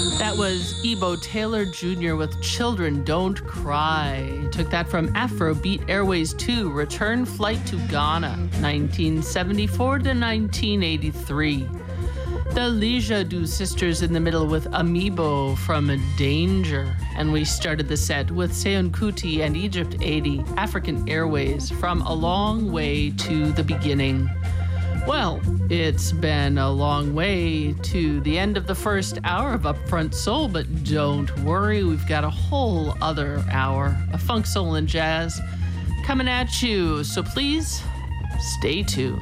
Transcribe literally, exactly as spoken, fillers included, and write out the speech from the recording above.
That was Ebo Taylor Junior with Children Don't Cry. Took that from Afrobeat Airways two, Return Flight to Ghana, nineteen seventy-four to nineteen eighty-three. The Lijadu Sisters in the middle with Amiibo from Danger. And we started the set with Seun Kuti and Egypt eighty, African Airways from A Long Way to the Beginning. Well, it's been a long way to the end of the first hour of Upfront Soul, but don't worry, we've got a whole other hour of funk, soul, and jazz coming at you. So please stay tuned.